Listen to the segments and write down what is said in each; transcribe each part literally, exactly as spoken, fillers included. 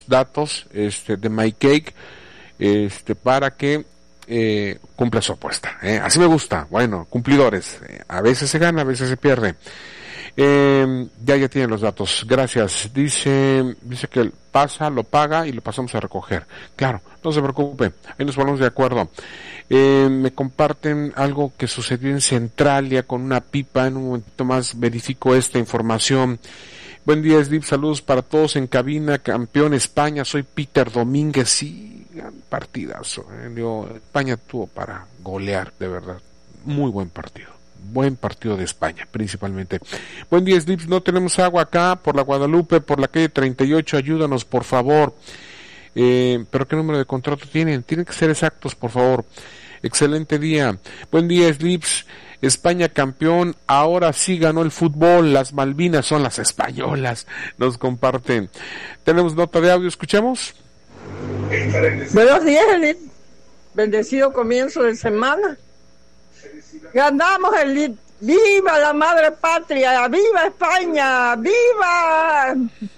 datos este, de MyCake este, para que eh, cumpla su apuesta. ¿eh? Así me gusta. Bueno, cumplidores. Eh, a veces se gana, a veces se pierde. Eh, ya ya tienen los datos. Gracias. Dice dice que pasa, lo paga y lo pasamos a recoger. Claro, no se preocupe. Ahí nos ponemos de acuerdo. Eh, me comparten algo que sucedió en Centralia con una pipa. En un momentito más verifico esta información. Buen día, Slip, saludos para todos en cabina, campeón España, soy Peter Domínguez, sí, gran partidazo, ¿eh? Yo, España tuvo para golear, de verdad, muy buen partido, buen partido de España, principalmente. Buen día, Slip, no tenemos agua acá, por la Guadalupe, por la calle treinta y ocho, ayúdanos, por favor, eh, pero ¿qué número de contrato tienen? Tienen que ser exactos, por favor. Excelente día, buen día, Slips. España campeón, ahora sí ganó el fútbol, las Malvinas son las españolas, nos comparten. Tenemos nota de audio, ¿escuchamos? Buenos días, Elite. Bendecido comienzo de semana. Ganamos, Elite. ¡Viva la madre patria! ¡Viva España! ¡Viva!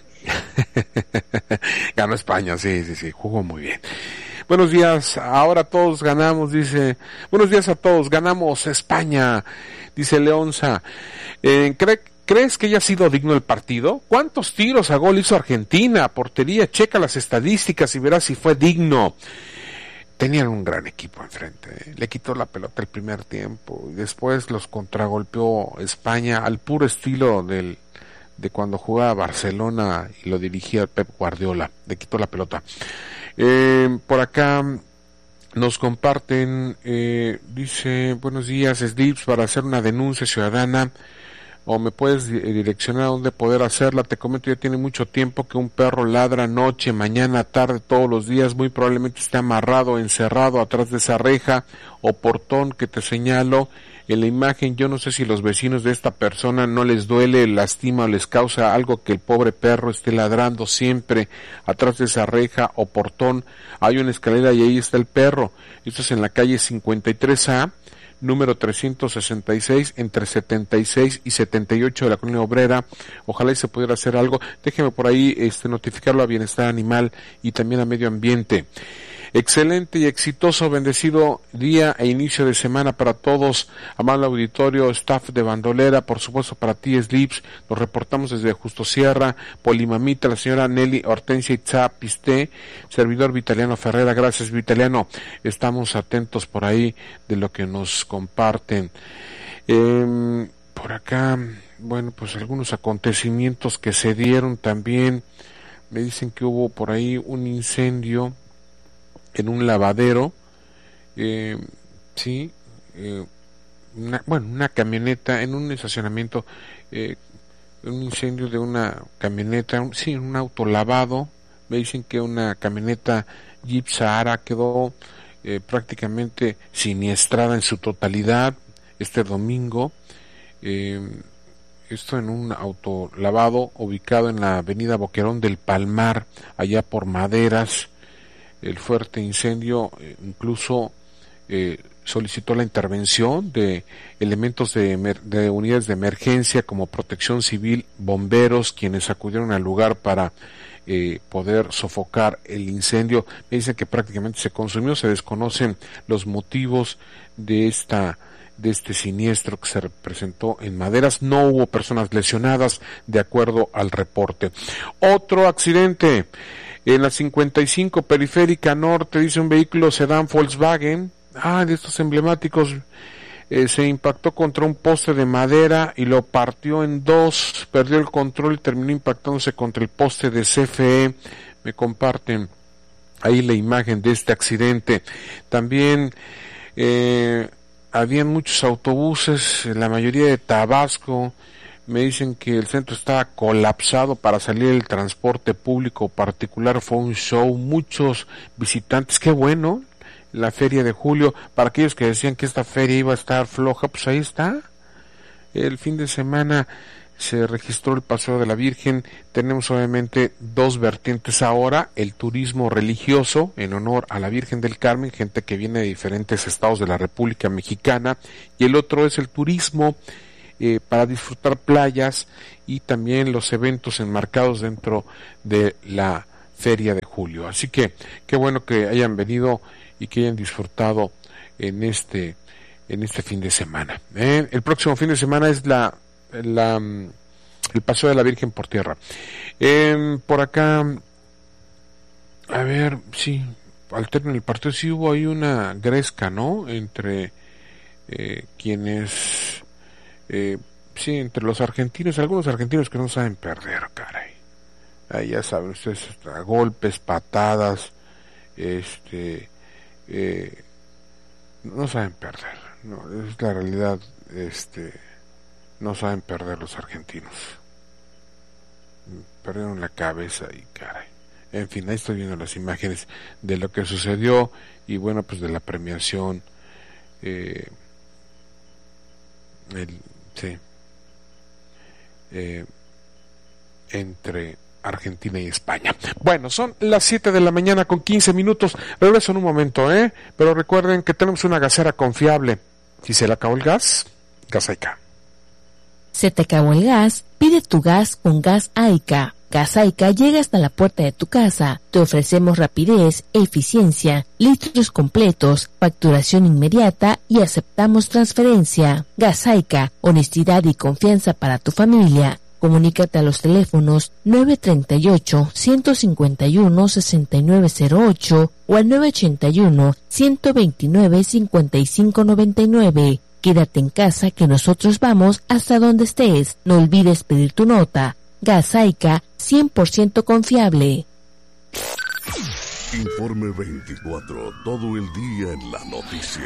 Ganó España, sí, sí, sí, jugó muy bien. Buenos días, ahora todos ganamos, dice. Buenos días a todos, ganamos España, dice Leonza. Eh, ¿cree, ¿Crees que haya sido digno el partido? ¿Cuántos tiros a gol hizo Argentina? Portería, checa las estadísticas y verás si fue digno. Tenían un gran equipo enfrente, ¿eh? Le quitó la pelota el primer tiempo y después los contragolpeó España al puro estilo del de cuando jugaba Barcelona y lo dirigía Pep Guardiola, le quitó la pelota. Eh, por acá nos comparten, eh, dice, buenos días, Slips, para hacer una denuncia ciudadana, o me puedes direccionar a dónde poder hacerla. Te comento, ya tiene mucho tiempo que un perro ladra noche, mañana, tarde, todos los días, muy probablemente está amarrado, encerrado atrás de esa reja o portón que te señalo en la imagen. Yo no sé si los vecinos de esta persona no les duele, lastima o les causa algo que el pobre perro esté ladrando siempre atrás de esa reja o portón. Hay una escalera y ahí está el perro. Esto es en la calle cincuenta y tres A, número trescientos sesenta y seis, entre setenta y seis y setenta y ocho de la Colonia Obrera. Ojalá y se pudiera hacer algo. Déjeme por ahí este notificarlo a Bienestar Animal y también a Medio Ambiente. Excelente y exitoso, bendecido día e inicio de semana para todos, amable auditorio, staff de Bandolera, por supuesto para ti, Slips. Nos reportamos desde Justo Sierra, Polimamita, la señora Nelly Hortensia Itza Piste, servidor Vitaliano Ferrera. Gracias, Vitaliano, estamos atentos por ahí de lo que nos comparten. Eh, por acá, bueno, pues algunos acontecimientos que se dieron también. Me dicen que hubo por ahí un incendio en un lavadero, eh, sí, eh, una, bueno, una camioneta en un estacionamiento, eh, un incendio de una camioneta, un, sí, un auto lavado. Me dicen que una camioneta Jeep Sahara quedó eh, prácticamente siniestrada en su totalidad este domingo. Eh, esto en un auto lavado ubicado en la avenida Boquerón del Palmar, allá por Maderas. El fuerte incendio eh, incluso eh, solicitó la intervención de elementos de, emer- de unidades de emergencia como Protección Civil, bomberos, quienes acudieron al lugar para eh, poder sofocar el incendio. Me dicen que prácticamente se consumió, se desconocen los motivos de esta de este siniestro que se presentó en Maderas. No hubo personas lesionadas, de acuerdo al reporte. Otro accidente. En la cincuenta y cinco Periférica Norte, dice un vehículo sedán Volkswagen, ah, de estos emblemáticos, eh, se impactó contra un poste de madera y lo partió en dos, perdió el control y terminó impactándose contra el poste de C F E. Me comparten ahí la imagen de este accidente. También eh, habían muchos autobuses, la mayoría de Tabasco. Me dicen que el centro estaba colapsado para salir el transporte público particular. Fue un show, muchos visitantes. Qué bueno, la feria de julio. Para aquellos que decían que esta feria iba a estar floja, pues ahí está. El fin de semana se registró el Paseo de la Virgen. Tenemos obviamente dos vertientes ahora: el turismo religioso en honor a la Virgen del Carmen, gente que viene de diferentes estados de la República Mexicana, y el otro es el turismo Eh, para disfrutar playas y también los eventos enmarcados dentro de la Feria de Julio. Así que qué bueno que hayan venido y que hayan disfrutado en este en este fin de semana. ¿eh? El próximo fin de semana es la, la el Paseo de la Virgen por tierra. Eh, por acá, a ver, sí, al término del partido sí hubo ahí una gresca, ¿no? Entre eh, quienes, eh, sí, entre los argentinos, algunos argentinos que no saben perder, caray. Ahí ya saben ustedes, a golpes, patadas, este, eh, no saben perder, no, es la realidad, este, no saben perder los argentinos. Perdieron la cabeza y caray. En fin, ahí estoy viendo las imágenes de lo que sucedió y bueno, pues de la premiación, eh, el, sí, eh, entre Argentina y España. Bueno, son las siete de la mañana con quince minutos. Regreso en un momento, ¿eh? Pero recuerden que tenemos una gasera confiable. Si se le acabó el gas, Gas Aica. ¿Se te acabó el gas? Pide tu gas con Gas Aica. Gas Aica llega hasta la puerta de tu casa. Te ofrecemos rapidez, eficiencia, litros completos, facturación inmediata y aceptamos transferencia. Gas Aica, honestidad y confianza para tu familia. Comunícate a los teléfonos nueve tres ocho, uno cinco uno, seis nueve cero ocho o al nueve ocho uno, uno dos nueve, cinco cinco nueve nueve. Quédate en casa que nosotros vamos hasta donde estés. No olvides pedir tu nota. Gas Aica, cien por ciento confiable. Informe veinticuatro, todo el día en la noticia.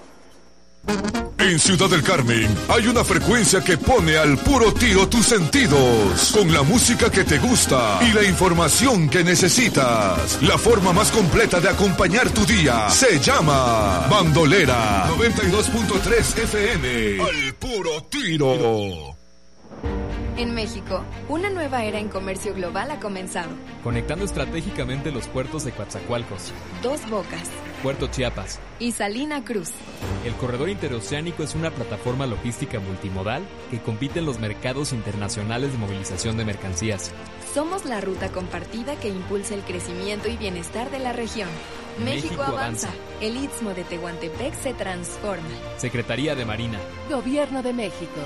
En Ciudad del Carmen hay una frecuencia que pone al puro tiro tus sentidos, con la música que te gusta y la información que necesitas. La forma más completa de acompañar tu día se llama Bandolera noventa y dos punto tres F M. Al puro tiro. En México, una nueva era en comercio global ha comenzado. Conectando estratégicamente los puertos de Coatzacoalcos, Dos Bocas, Puerto Chiapas y Salina Cruz. El corredor interoceánico es una plataforma logística multimodal que compite en los mercados internacionales de movilización de mercancías. Somos la ruta compartida que impulsa el crecimiento y bienestar de la región. México, México avanza. avanza. El Istmo de Tehuantepec se transforma. Secretaría de Marina. Gobierno de México.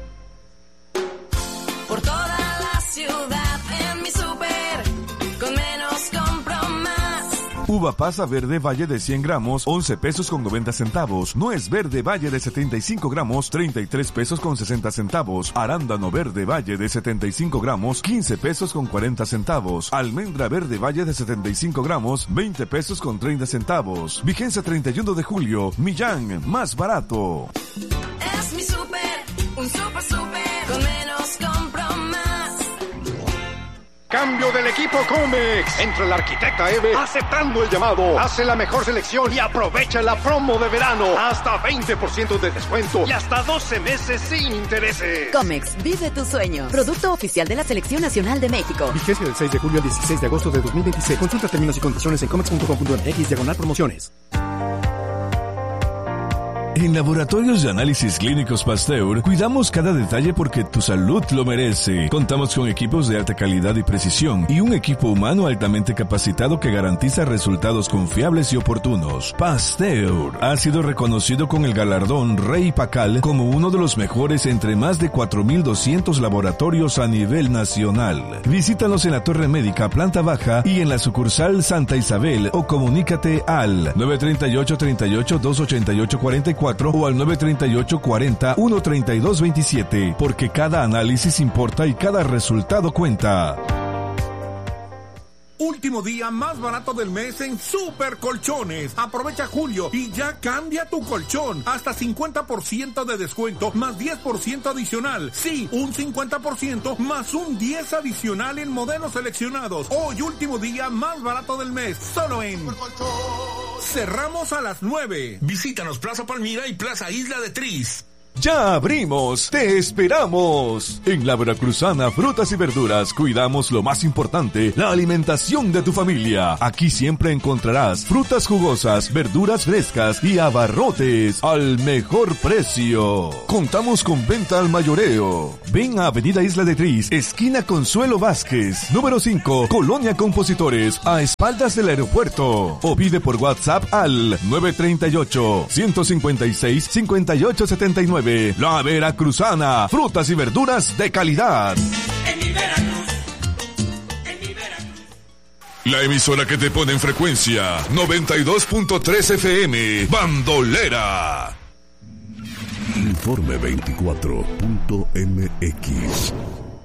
Por toda la ciudad en mi súper, con menos compro más. Uva pasa verde Valle de cien gramos, once pesos con noventa centavos. Nuez verde Valle de setenta y cinco gramos, treinta y tres pesos con sesenta centavos. Arándano verde Valle de setenta y cinco gramos, quince pesos con cuarenta centavos. Almendra verde Valle de setenta y cinco gramos, veinte pesos con treinta centavos. Vigencia treinta y uno de julio. Millán, más barato. Es mi súper, un súper súper, con menos compro más. Cambio del equipo Comex. Entra la arquitecta Eve aceptando el llamado. Hace la mejor selección y aprovecha la promo de verano. Hasta veinte por ciento de descuento y hasta doce meses sin intereses. Comex, vive tu sueño. Producto oficial de la Selección Nacional de México. Vigencia del seis de julio al dieciséis de agosto de dos mil veintiséis. Consulta términos y condiciones en comex punto com punto m x diagonal promociones. En Laboratorios de Análisis Clínicos Pasteur, cuidamos cada detalle porque tu salud lo merece. Contamos con equipos de alta calidad y precisión y un equipo humano altamente capacitado que garantiza resultados confiables y oportunos. Pasteur ha sido reconocido con el galardón Rey Pacal como uno de los mejores entre más de cuatro mil doscientos laboratorios a nivel nacional. Visítanos en la Torre Médica, planta baja y en la sucursal Santa Isabel o comunícate al nueve tres ocho, tres ocho, dos ocho ocho, cuatro cuatro o al nueve tres ocho, cuarenta, uno treinta y dos veintisiete, porque cada análisis importa y cada resultado cuenta. Último día más barato del mes en Super Colchones. Aprovecha julio y ya cambia tu colchón. Hasta cincuenta por ciento de descuento más diez por ciento adicional. Sí, un cincuenta por ciento más un diez por ciento adicional en modelos seleccionados. Hoy último día más barato del mes. Solo en Super Colchón. Cerramos a las nueve. Visítanos Plaza Palmira y Plaza Isla de Tris. ¡Ya abrimos! ¡Te esperamos! En la Veracruzana Frutas y Verduras cuidamos lo más importante, la alimentación de tu familia. Aquí siempre encontrarás frutas jugosas, verduras frescas y abarrotes al mejor precio. Contamos con venta al mayoreo. Ven a Avenida Isla de Tris, esquina Consuelo Vázquez, número cinco, Colonia Compositores, a espaldas del aeropuerto. O pide por WhatsApp al nueve tres ocho, uno cinco seis, cinco ocho siete nueve. La Veracruzana, frutas y verduras de calidad. En mi Veracruz, en mi Veracruz. La emisora que te pone en frecuencia noventa y dos punto tres F M, Bandolera. Informe veinticuatro punto M X.